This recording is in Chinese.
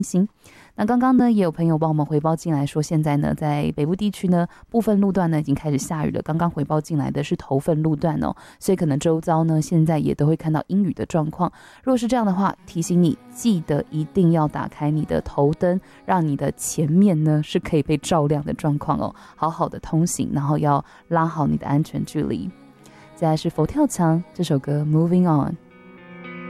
行。那刚刚呢，也有朋友帮我们回报进来说，现在呢，在北部地区呢，部分路段呢已经开始下雨了。刚刚回报进来的是头份路段哦，所以可能周遭呢现在也都会看到阴雨的状况。如果是这样的话，提醒你记得一定要打开你的头灯，让你的前面呢是可以被照亮的状况哦，好好的通行，然后要拉好你的安全距离。再来是佛跳墙这首歌《Moving On》。